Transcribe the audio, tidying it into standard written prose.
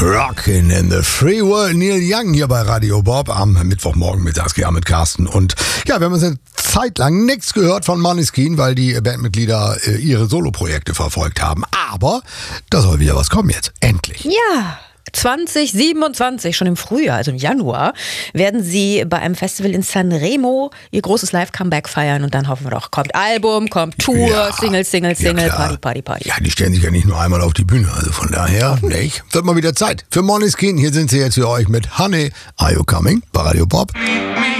Rockin' in the Free World, Neil Young hier bei Radio Bob am Mittwochmorgen Mittagsgern mit Carsten. Und ja, wir haben uns eine Zeit lang nichts gehört von Måneskin, weil die Bandmitglieder ihre Soloprojekte verfolgt haben. Aber da soll wieder was kommen jetzt. Endlich. Ja. 2027, schon im Frühjahr, also im Januar, werden sie bei einem Festival in Sanremo ihr großes Live-Comeback feiern und dann hoffen wir doch, kommt Album, kommt Tour, Ja, Single, klar. Party. Ja, die stellen sich ja nicht nur einmal auf die Bühne, also von daher, nicht? Wird mal wieder Zeit für Måneskin. Hier sind sie jetzt für euch mit Honey, Are You Coming? Bei Radio Bob.